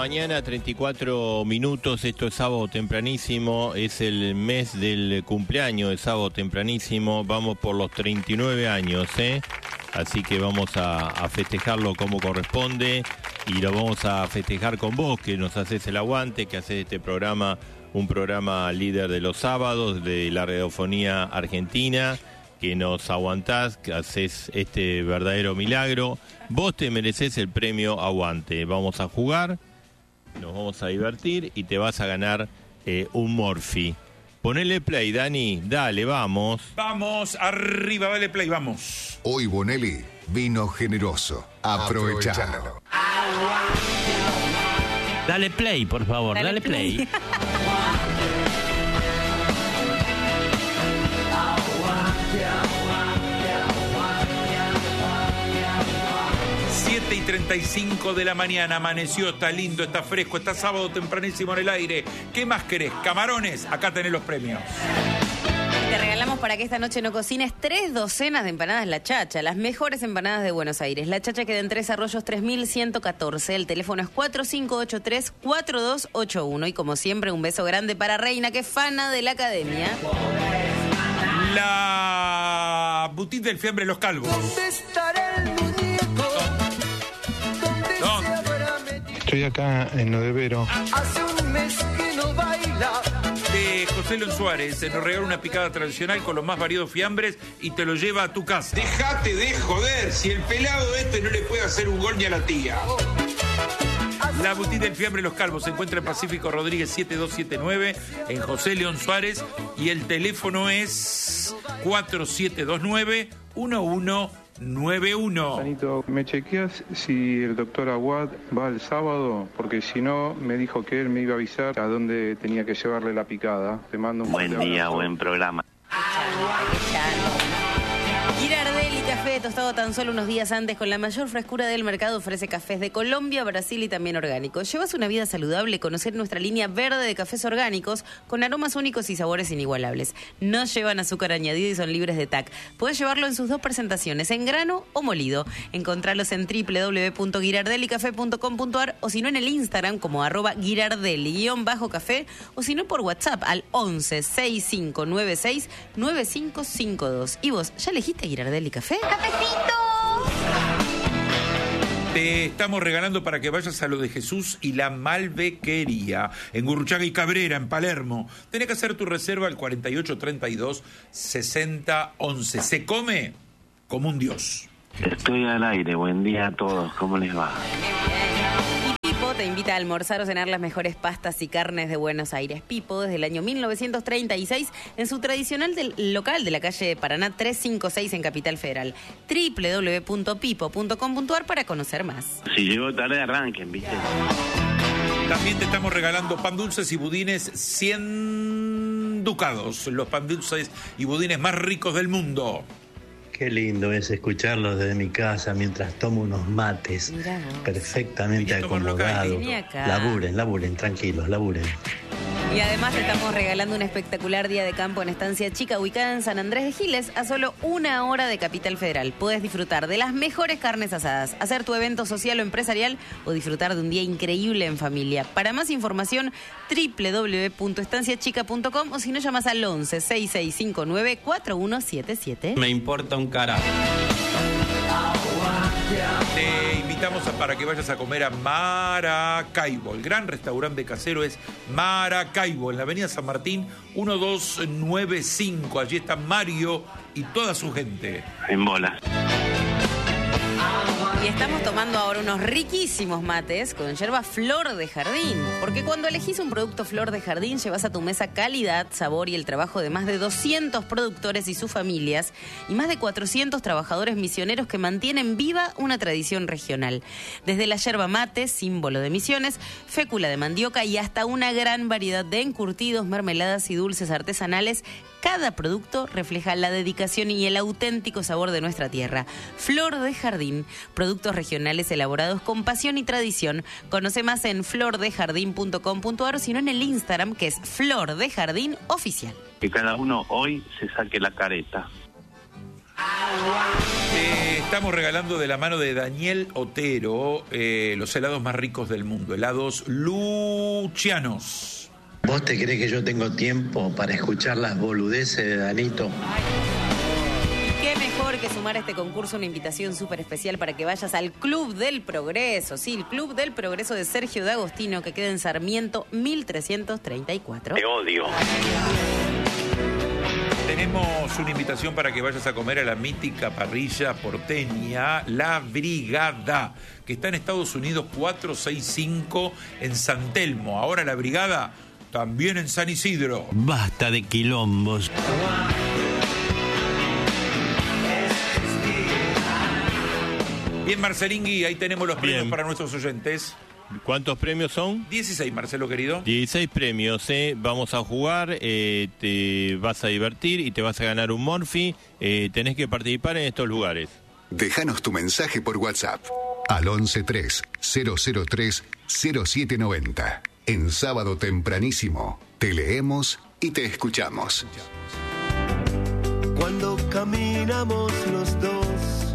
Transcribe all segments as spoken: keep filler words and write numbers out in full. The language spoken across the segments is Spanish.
mañana, treinta y cuatro minutos, esto es sábado tempranísimo, es el mes del cumpleaños de sábado tempranísimo, vamos por los treinta y nueve años, ¿eh? Así que vamos a, a festejarlo como corresponde y lo vamos a festejar con vos, que nos haces el aguante, que haces este programa, un programa líder de los sábados de la radiofonía argentina, que nos aguantás, que haces este verdadero milagro. Vos te merecés el premio Aguante. Vamos a jugar, nos vamos a divertir y te vas a ganar eh, un Morphy. Ponele play, Dani, dale, vamos. Vamos, arriba, dale play, vamos. Hoy Bonelli, vino generoso. Aprovechalo. Dale play, por favor, dale, dale play. play. siete y treinta y cinco de la mañana, amaneció, está lindo, está fresco, está sábado tempranísimo en el aire. ¿Qué más querés? Camarones, acá tenés los premios. Te regalamos para que esta noche no cocines tres docenas de empanadas La Chacha, las mejores empanadas de Buenos Aires. La Chacha queda en Tres Arroyos tres mil ciento catorce, el teléfono es cuatro cinco ocho tres, cuatro dos ocho uno y como siempre un beso grande para Reina, que es fana de la academia. La boutique del fiambre Los Calvos. ¿Dónde estará el muñeco? ¿Dónde ¿Dónde? se habrá metido? Estoy acá en Odevero. Hace un mes que no baila. De José León Suárez, nos regala una picada tradicional con los más variados fiambres y te lo lleva a tu casa. Dejate de joder, si el pelado este no le puede hacer un gol ni a la tía. La boutique del fiambre Los Calvos se encuentra en Pacífico Rodríguez siete dos siete nueve, en José León Suárez, y el teléfono es cuatro siete dos nueve, uno uno nueve uno. Anito, ¿me chequeas si el doctor Aguad va el sábado? Porque si no, me dijo que él me iba a avisar a dónde tenía que llevarle la picada. Te mando un buen día, buen programa. Girardelli Café, tostado tan solo unos días antes con la mayor frescura del mercado, ofrece cafés de Colombia, Brasil y también orgánicos. Llevas una vida saludable, conocer nuestra línea verde de cafés orgánicos con aromas únicos y sabores inigualables. No llevan azúcar añadido y son libres de T A C. Puedes llevarlo en sus dos presentaciones, en grano o molido. Encontralos en doble u doble u doble u punto girardelli café punto com punto a r o si no en el Instagram como arroba girardelli-café o si no por WhatsApp al once, sesenta y cinco noventa y seis, noventa y cinco cincuenta y dos. ¿Y vos, ya elegiste Girardelli Café? ¡Cafecito! Te estamos regalando para que vayas a lo de Jesús y la Malvequería, en Gurruchaga y Cabrera, en Palermo. Tenés que hacer tu reserva al cuarenta y ocho treinta y dos, sesenta once. Se come como un dios. Estoy al aire, buen día a todos, ¿cómo les va? Pipo te invita a almorzar o cenar las mejores pastas y carnes de Buenos Aires. Pipo, desde el año mil novecientos treinta y seis, en su tradicional del local de la calle Paraná trescientos cincuenta y seis en Capital Federal. doble u doble u doble u punto pipo punto com punto a r para conocer más. Si llegó tarde, arranquen, ¿viste? También te estamos regalando pan dulces y budines cien ducados, los pan dulces y budines más ricos del mundo. Qué lindo es escucharlos desde mi casa mientras tomo unos mates. Mirá, perfectamente acomodados. Laburen, laburen, tranquilos, laburen. Y además te estamos regalando un espectacular día de campo en Estancia Chica, ubicada en San Andrés de Giles, a solo una hora de Capital Federal. Puedes disfrutar de las mejores carnes asadas, hacer tu evento social o empresarial o disfrutar de un día increíble en familia. Para más información, doble u doble u doble u punto estancia chica punto com o si no, llamas al once, sesenta y seis cincuenta y nueve, cuarenta y uno setenta y siete. Me importa un carajo. Te invitamos a, para que vayas a comer a Maracaibo. El gran restaurante casero es Maracaibo, en la avenida San Martín, uno dos nueve cinco. Allí está Mario y toda su gente. En bola. Y estamos tomando ahora unos riquísimos mates con yerba Flor de Jardín. Porque cuando elegís un producto Flor de Jardín, llevas a tu mesa calidad, sabor y el trabajo de más de doscientos productores y sus familias y más de cuatrocientos trabajadores misioneros que mantienen viva una tradición regional. Desde la yerba mate, símbolo de Misiones, fécula de mandioca y hasta una gran variedad de encurtidos, mermeladas y dulces artesanales, cada producto refleja la dedicación y el auténtico sabor de nuestra tierra. Flor de Jardín, productos regionales elaborados con pasión y tradición. Conoce más en flor de jardín punto com punto a r, sino en el Instagram, que es Flor de Jardín Oficial. Que cada uno hoy se saque la careta. Eh, estamos regalando de la mano de Daniel Otero eh, los helados más ricos del mundo, helados Lucianos. ¿Vos te crees que yo tengo tiempo para escuchar las boludeces de Danito? Qué mejor que sumar a este concurso una invitación súper especial para que vayas al Club del Progreso. Sí, el Club del Progreso de Sergio D'Agostino, que queda en Sarmiento mil trescientos treinta y cuatro. Te odio. Tenemos una invitación para que vayas a comer a la mítica parrilla porteña La Brigada, que está en Estados Unidos cuatrocientos sesenta y cinco en San Telmo. Ahora La Brigada también en San Isidro. Basta de quilombos. Bien, Marcelingui, ahí tenemos los premios Bien. para nuestros oyentes. ¿Cuántos premios son? dieciséis, Marcelo querido. dieciséis premios, ¿eh? Vamos a jugar, eh, te vas a divertir y te vas a ganar un Morphy. Eh, tenés que participar en estos lugares. Déjanos tu mensaje por WhatsApp al once tres cero cero tres cero siete noventa. En Sábado Tempranísimo te leemos y te escuchamos. Cuando caminamos los dos.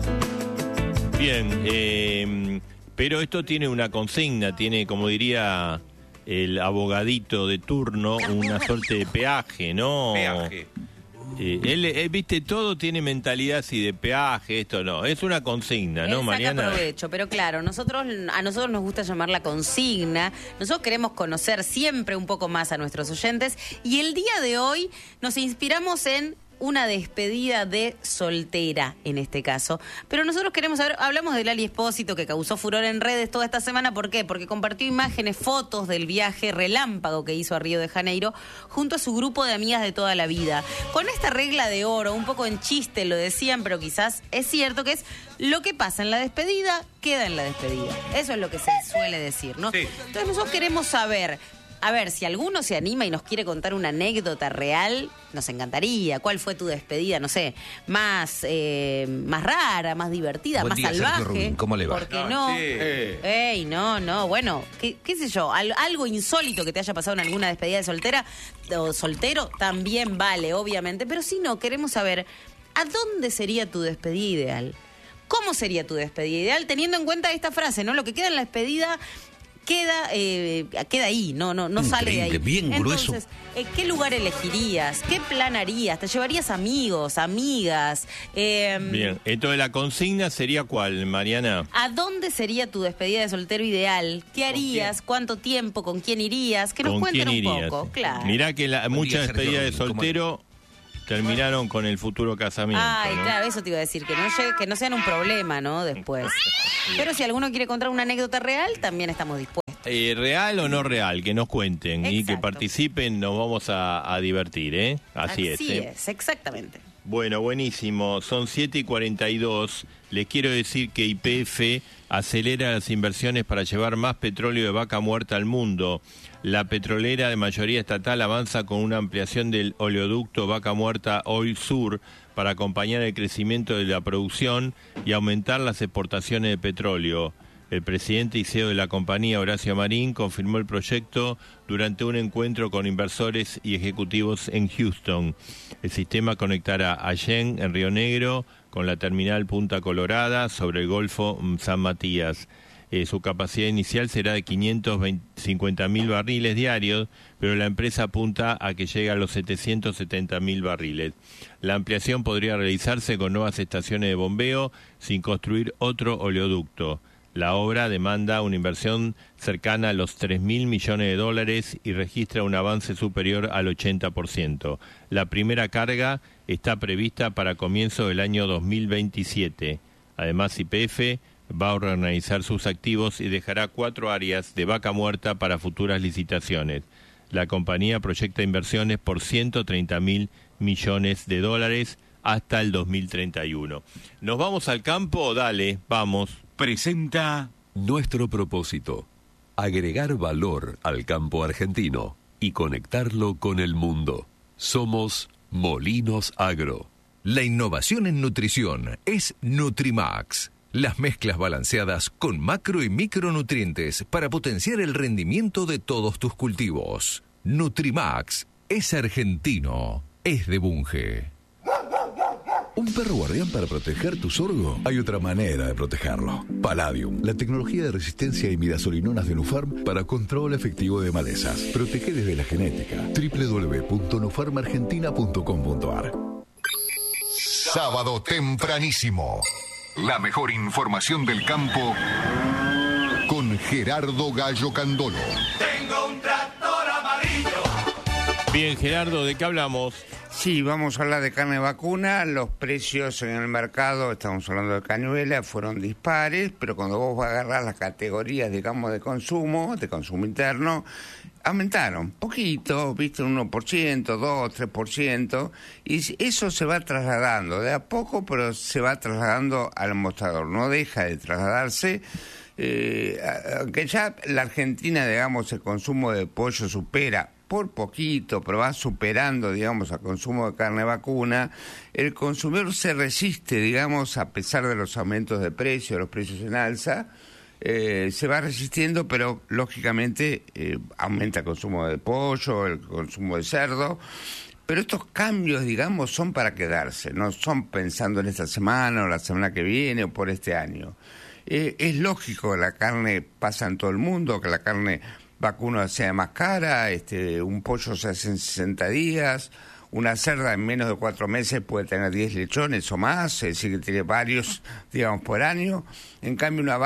Bien, eh, pero esto tiene una consigna, tiene, como diría el abogadito de turno, una suerte de peaje, ¿no? Peaje. Eh, él, él, viste, todo tiene mentalidad así de peaje, esto no, es una consigna, Él ¿no, saca Mariana? provecho, pero claro, nosotros a nosotros nos gusta llamarla consigna. Nosotros queremos conocer siempre un poco más a nuestros oyentes y el día de hoy nos inspiramos en una despedida de soltera, en este caso. Pero nosotros queremos saber, hablamos de Lali Espósito, que causó furor en redes toda esta semana. ¿Por qué? Porque compartió imágenes, fotos del viaje relámpago que hizo a Río de Janeiro junto a su grupo de amigas de toda la vida. Con esta regla de oro, un poco en chiste lo decían, pero quizás es cierto que es lo que pasa en la despedida, queda en la despedida. Eso es lo que se suele decir, ¿no? Sí. Entonces nosotros queremos saber... A ver, si alguno se anima y nos quiere contar una anécdota real, nos encantaría. ¿Cuál fue tu despedida? No sé, más eh, más rara, más divertida, Buen más día, Sergio salvaje. Rubín. ¿Cómo le va? ¿Por qué No, no? sí. Ey, no, no. Bueno, qué, qué sé yo, al- algo insólito que te haya pasado en alguna despedida de soltera o soltero también vale, obviamente. Pero si no, queremos saber, ¿a dónde sería tu despedida ideal? ¿Cómo sería tu despedida ideal? Teniendo en cuenta esta frase, ¿no? Lo que queda en la despedida... Queda, eh, queda ahí, no, no, no sale de ahí. Increíble, bien grueso. Entonces, eh, ¿qué lugar elegirías? ¿Qué plan harías? ¿Te llevarías amigos, amigas? Eh, Bien, entonces la consigna sería ¿cuál, Mariana? ¿A dónde sería tu despedida de soltero ideal? ¿Qué harías? ¿Cuánto tiempo? ¿Con quién irías? Que nos ¿Con cuenten quién un irías? poco, claro. Mirá que la, Buen muchas día, Sergio despedidas de Rubín. ¿Cómo soltero terminaron con el futuro casamiento, Ay, ¿no? claro, eso te iba a decir, que no, llegue- que no sean un problema, ¿no? Después. Pero si alguno quiere contar una anécdota real, también estamos dispuestos. Eh, ¿Real o no real? Que nos cuenten y que Exacto. participen, nos vamos a, a divertir, ¿eh? Así, es. ¿eh? es, exactamente. Bueno, buenísimo. Son siete y cuarenta y dos. Les quiero decir que Y P F acelera las inversiones para llevar más petróleo de vaca muerta al mundo. La petrolera de mayoría estatal avanza con una ampliación del oleoducto Vaca Muerta Oil Sur para acompañar el crecimiento de la producción y aumentar las exportaciones de petróleo. El presidente y C E O de la compañía, Horacio Marín, confirmó el proyecto durante un encuentro con inversores y ejecutivos en Houston. El sistema conectará a Allen, en Río Negro, con la terminal Punta Colorada sobre el Golfo San Matías. Eh, su capacidad inicial será de quinientos cincuenta mil barriles diarios, pero la empresa apunta a que llegue a los setecientos setenta mil barriles. La ampliación podría realizarse con nuevas estaciones de bombeo sin construir otro oleoducto. La obra demanda una inversión cercana a los tres mil millones de dólares y registra un avance superior al ochenta por ciento. La primera carga está prevista para comienzo del año dos mil veintisiete. Además, Y P F va a reorganizar sus activos y dejará cuatro áreas de vaca muerta para futuras licitaciones. La compañía proyecta inversiones por ciento treinta mil millones de dólares hasta el dos mil treinta y uno. ¿Nos vamos al campo? Dale, vamos. Presenta nuestro propósito: agregar valor al campo argentino y conectarlo con el mundo. Somos Molinos Agro. La innovación en nutrición es Nutrimax. Las mezclas balanceadas con macro y micronutrientes para potenciar el rendimiento de todos tus cultivos. Nutrimax es argentino, es de Bunge. ¿Un perro guardián para proteger tu sorgo? Hay otra manera de protegerlo. Palladium, la tecnología de resistencia a imidazolinonas de Nufarm para control efectivo de malezas. Protege desde la genética. doble u doble u doble u punto nufarm argentina punto com punto a r. Sábado tempranísimo. La mejor información del campo con Gerardo Gallo Candolo. Tengo un tractor amarillo. Bien, Gerardo, ¿de qué hablamos? Sí, vamos a hablar de carne vacuna. Los precios en el mercado, estamos hablando de cañuela, fueron dispares, pero cuando vos vas a agarrar las categorías, digamos, de consumo, de consumo interno, aumentaron poquito, viste, un uno por ciento, dos, tres por ciento, y eso se va trasladando de a poco, pero se va trasladando al mostrador, no deja de trasladarse. Eh, aunque ya la Argentina, digamos, el consumo de pollo supera por poquito, pero va superando, digamos, al consumo de carne vacuna, el consumidor se resiste, digamos, a pesar de los aumentos de precios, los precios en alza, eh, se va resistiendo, pero lógicamente eh, aumenta el consumo de pollo, el consumo de cerdo. Pero estos cambios, digamos, son para quedarse, no son pensando en esta semana o la semana que viene o por este año. Eh, es lógico que la carne pasa en todo el mundo, que la carne vacuna sea más cara, este, un pollo se hace en sesenta días, una cerda en menos de cuatro meses puede tener diez lechones o más, es decir, que tiene varios, digamos, por año. En cambio, una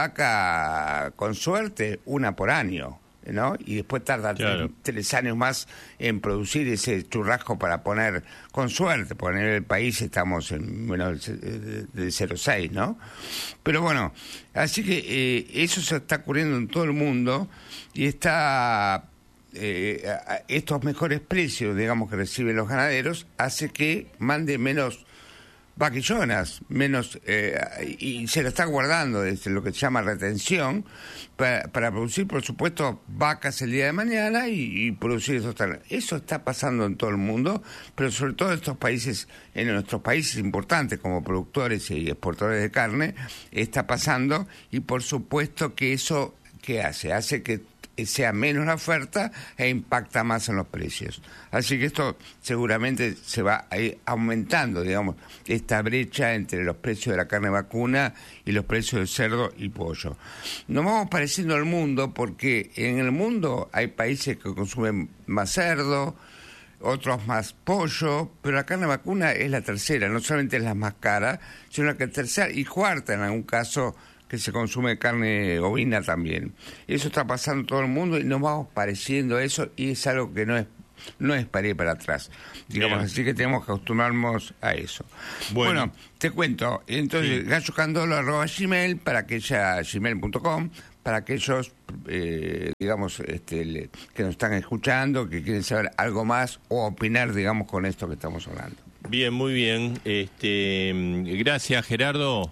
vaca, con suerte, una por año, ¿no? Y después tarda claro. tres, tres años más en producir ese churrasco para poner, con suerte, porque en el país estamos en menos de cero coma seis, ¿no? Pero bueno, así que eh, eso se está ocurriendo en todo el mundo y está eh, estos mejores precios, digamos, que reciben los ganaderos, hace que mande menos vaquillonas, menos eh, y se lo está guardando desde lo que se llama retención para, para producir, por supuesto, vacas el día de mañana y, y producir esos terrenos. Eso está pasando en todo el mundo, pero sobre todo en estos países, en nuestros países importantes como productores y exportadores de carne, está pasando y por supuesto que eso, ¿qué hace? Hace que sea menos la oferta e impacta más en los precios. Así que esto seguramente se va a ir aumentando, digamos, esta brecha entre los precios de la carne vacuna y los precios de cerdo y pollo. Nos vamos pareciendo al mundo porque en el mundo hay países que consumen más cerdo, otros más pollo, pero la carne vacuna es la tercera, no solamente es la más cara, sino que tercera y cuarta en algún caso que se consume carne ovina también. Eso está pasando en todo el mundo y nos vamos pareciendo a eso y es algo que no es no es para ir para atrás, digamos. Bien. Así que tenemos que acostumbrarnos a eso. Bueno, bueno te cuento, entonces, sí. gallocandolo arroba gmail para aquella gmail punto com para aquellos, eh, digamos, este, le, que nos están escuchando, que quieren saber algo más o opinar, digamos, con esto que estamos hablando. Bien, muy bien. Este, gracias, Gerardo.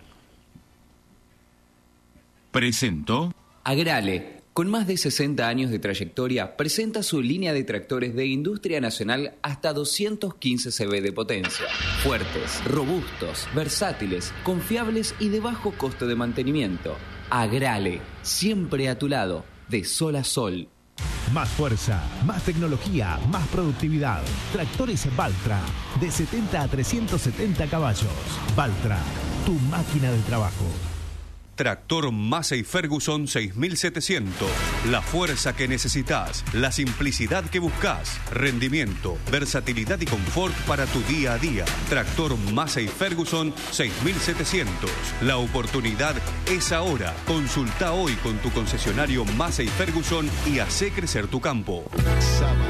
Presentó Agrale, con más de sesenta años de trayectoria, presenta su línea de tractores de industria nacional hasta doscientos quince caballos de potencia. Fuertes, robustos, versátiles, confiables y de bajo costo de mantenimiento. Agrale, siempre a tu lado, de sol a sol. Más fuerza, más tecnología, más productividad. Tractores Valtra, de setenta a trescientos setenta caballos. Valtra, tu máquina de trabajo. Tractor Massey Ferguson seis mil setecientos. La fuerza que necesitas, la simplicidad que buscas, rendimiento, versatilidad y confort para tu día a día. Tractor Massey Ferguson seis mil setecientos. La oportunidad es ahora. Consulta hoy con tu concesionario Massey Ferguson y hace crecer tu campo.